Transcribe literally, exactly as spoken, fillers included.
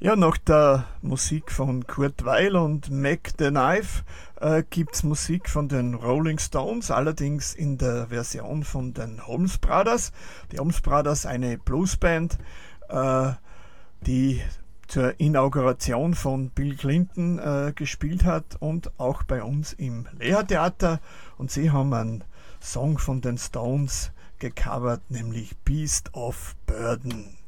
Ja, nach der Musik von Kurt Weill und Mac the Knife äh, gibt's Musik von den Rolling Stones, allerdings in der Version von den Holmes Brothers. Die Holmes Brothers, eine Bluesband, äh, die zur Inauguration von Bill Clinton äh, gespielt hat und auch bei uns im Lehrtheater. Und sie haben einen Song von den Stones gecovert, nämlich Beast of Burden.